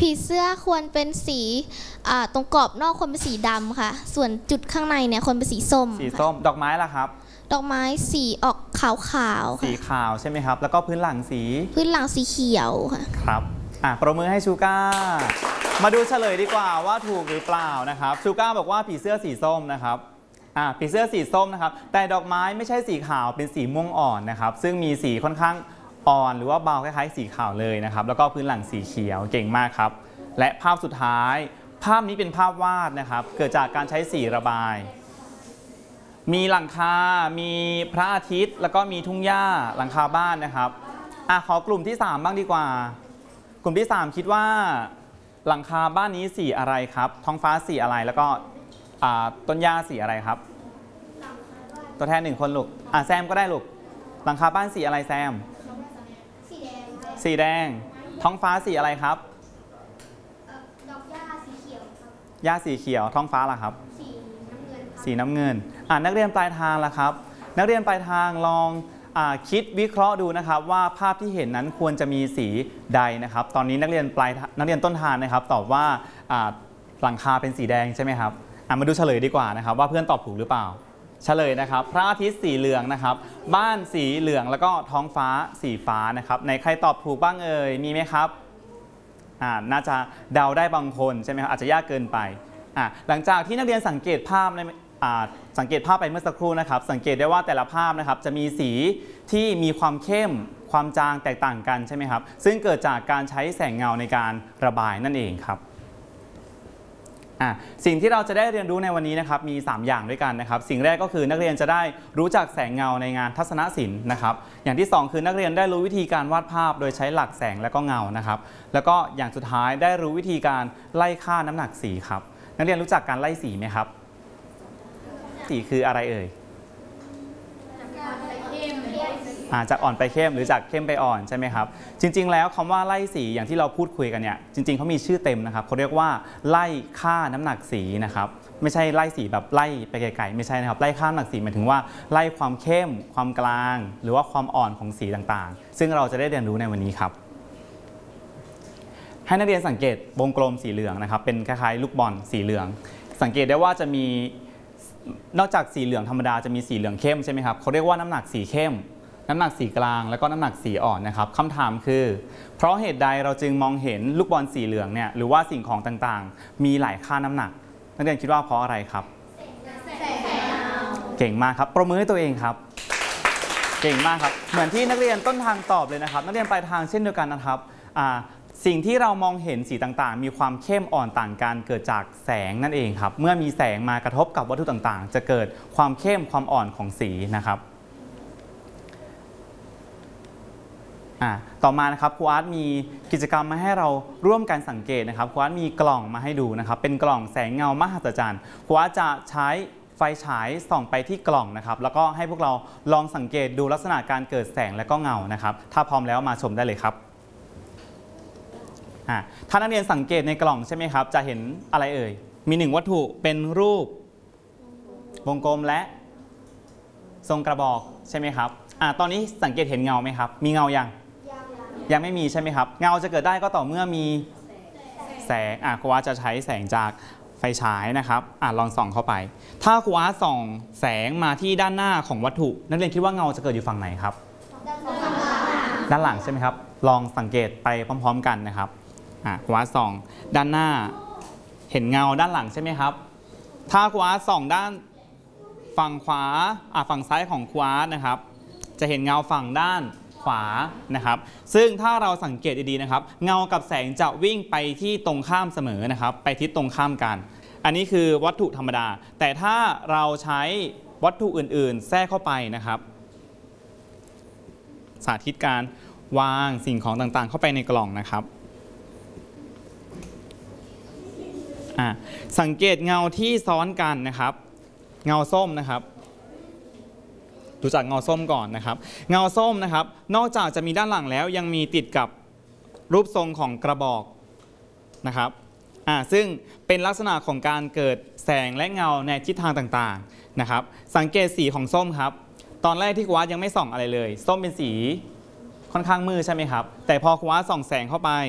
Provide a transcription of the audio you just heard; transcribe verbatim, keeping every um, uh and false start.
ผีเสื้อควรเป็นสีตรงกรอบนอกควรเป็นสีดำค่ะส่วนจุดข้างในเนี่ยควรเป็นสีส้มสีส้มดอกไม้ล่ะครับดอกไม้สีออกขาวขาวสีขาวใช่ไหมครับแล้วก็พื้นหลังสีพื้นหลังสีเขียวค่ะครับอ่ะปรบมือให้ชูก้ามาดูเฉลยดีกว่าว่าถูกหรือเปล่านะครับชูก้าบอกว่าผีเสื้อสีส้มนะครับอ่ะผีเสื้อสีส้มนะครับแต่ดอกไม้ไม่ใช่สีขาวเป็นสีม่วงอ่อนนะครับซึ่งมีสีค่อนข้างอ่อนหรือว่าเบาคล้ายๆสีขาวเลยนะครับแล้วก็พื้นหลังสีเขียวเก่งมากครับและภาพสุดท้ายภาพนี้เป็นภาพวาดนะครับเกิดจากการใช้สีระบายมีหลังคา มีพระอาทิตย์แล้วก็มีทุ่งหญ้าหลังคาบ้านนะครับอ่ะขอกลุ่มที่สามบ้างดีกว่ากลุ่มที่สามคิดว่าหลังคาบ้านนี้สีอะไรครับท้องฟ้าสีอะไรแล้วก็ต้นหญ้าสีอะไรครับตัวแทนหนึ่งคนลูกอ่ะแซมก็ได้ลูกหลังคาบ้านสีอะไรแซมสีแดงสีแดงท้องฟ้าสีอะไรครับดอกหญ้าสีเขียวครับหญ้าสีเขียวท้องฟ้าล่ะครับสีน้ำเงินสีน้ำเงินอ่ะนักเรียนปลายทางล่ะครับนักเรียนปลายทางลองอ่าคิดวิเคราะห์ดูนะครับว่าภาพที่เห็นนั้นควรจะมีสีใดนะครับตอนนี้นักเรียนปลายนักเรียนต้นทางนะครับตอบว่าอ่าหลังคาเป็นสีแดงใช่ไหมครับอ่ะมาดูเฉลยดีกว่านะครับว่าเพื่อนตอบถูกหรือเปล่าเฉลยนะครับพระอาทิตย์สีเหลืองนะครับบ้านสีเหลืองแล้วก็ท้องฟ้าสีฟ้านะครับในใครตอบถูกบ้างเอ่ยมีไหมครับอ่าน่าจะเดาได้บางคนใช่ไหมครับอาจจะยากเกินไปอ่ะหลังจากที่นักเรียนสังเกตภาพในสังเกตภาพไปเมื่อสักครู่นะครับสังเกตได้ว่าแต่ละภาพนะครับจะมีสีที่มีความเข้มความจางแตกต่างกันใช่ไหมครับซึ่งเกิดจากการใช้แสงเงาในการระบายนั่นเองครับสิ่งที่เราจะได้เรียนรู้ในวันนี้นะครับมีสามอย่างด้วยกันนะครับสิ่งแรกก็คือนักเรียนจะได้รู้จักแสงเงาในงานทัศนศิลป์นะครับอย่างที่สองคือนักเรียนได้รู้วิธีการวาดภาพโดยใช้หลักแสงและก็เงานะครับแล้วก็อย่างสุดท้ายได้รู้วิธีการไล่ค่าน้ำหนักสีครับนักเรียนรู้จักการไล่สีไหมครับสีคืออะไรเอ่ยจากอ่อนไปเข้มหรือจากเข้มไปอ่อนใช่ไหมครับจริงๆแล้วคำว่าไล่สีอย่างที่เราพูดคุยกันเนี่ยจริงๆเขามีชื่อเต็มนะครับเขาเรียกว่าไล่ค่าน้ำหนักสีนะครับไม่ใช่ไล่สีแบบไล่ไปไกลๆไม่ใช่นะครับไล่ค่าน้ำหนักสีหมายถึงว่าไล่ความเข้มความกลางหรือว่าความอ่อนของสีต่างๆซึ่งเราจะได้เรียนรู้ในวันนี้ครับให้นักเรียนสังเกตวงกลมสีเหลืองนะครับเป็นคล้ายๆลูกบอลสีเหลืองสังเกตได้ว่าจะมีนอกจากสีเหลืองธรรมดาจะมีสีเหลืองเข้มใช่ไหมครับเขาเรียกว่าน้ำหนักสีเข้มน้ำหนักสีกลางแล้วก็น้ำหนักสีอ่อนนะครับคำถามคือเพราะเหตุใดเราจึงมองเห็นลูกบอลสีเหลืองเนี่ยหรือว่าสิ่งของต่างๆมีหลายค่าน้ำหนักนักเรียนคิดว่าเพราะอะไรครับเก่งมากครับปรบมือให้ตัวเองครับเก่งมากครับเหมือนที่นักเรียนต้นทางตอบเลยนะครับนักเรียนปลายทางเช่นเดียวกันนะครับสิ่งที่เรามองเห็นสีต่างๆมีความเข้มอ่อนต่างกันเกิดจากแสงนั่นเองครับเมื่อมีแสงมากระทบกับวัตถุต่างๆจะเกิดความเข้มความอ่อนของสีนะครับต่อมานะครับครูอาร์ตมีกิจกรรมมาให้เราร่วมกันสังเกตนะครับครูอาร์ตมีกล่องมาให้ดูนะครับเป็นกล่องแสงเงามหัศจรรย์ครูอาร์ตจะใช้ไฟฉายส่องไปที่กล่องนะครับแล้วก็ให้พวกเราลองสังเกตดูลักษณะการเกิดแสงและก็เงานะครับถ้าพร้อมแล้วมาชมได้เลยครับถ้านักเรียนสังเกตในกล่องใช่ไหมครับจะเห็นอะไรเอ่ยมีหนึ่งวัตถุเป็นรูปวงกลมและทรงกระบอกใช่ไหมครับอ่าตอนนี้สังเกตเห็นเงาไหมครับมีเงายังยังไม่มีใช่ไหมครับเงาจะเกิดได้ก็ต่อเมื่อมีแสงอ่ะครูอาร์ตจะใช้แสงจากไฟฉายนะครับอ่ะลองส่องเข้าไปถ้าครูอาร์ตส่องแสงมาที่ด้านหน้าของวัตถุนักเรียนคิดว่าเงาจะเกิดอยู่ฝั่งไหนครับด้านหลังใช่ไหมครับลองสังเกตไปพร้อมๆกันนะครับอ่ะครูอาร์ตส่องด้านหน้าเห็นเงาด้านหลังใช่ไหมครับถ้าครูอาร์ตส่องด้านฝั่งขวาอ่ะฝั่งซ้ายของครูอาร์ตนะครับจะเห็นเงาฝั่งด้านขวานะครับซึ่งถ้าเราสังเกตดีๆนะครับเงากับแสงจะวิ่งไปที่ตรงข้ามเสมอนะครับไปทิศตรงข้ามกันอันนี้คือวัตถุธรรมดาแต่ถ้าเราใช้วัตถุอื่นๆแทรกเข้าไปนะครับสาธิตการวางสิ่งของต่างๆเข้าไปในกล่องนะครับสังเกตเงาที่ซ้อนกันนะครับเงาส้มนะครับดูจากเงาส้มก่อนนะครับเงาส้มนะครับนอกจากจะมีด้านหลังแล้วยังมีติดกับรูปทรงของกระบอกนะครับอ่าซึ่งเป็นลักษณะของการเกิดแสงและเงาในทิศทางต่างๆนะครับสังเกตสีของส้มครับตอนแรกที่ครูอาร์ตยังไม่ส่องอะไรเลยส้มเป็นสีค่อนข้างมืดใช่ไหมครับแต่พอครูอาร์ตส่องแสงเข้าไป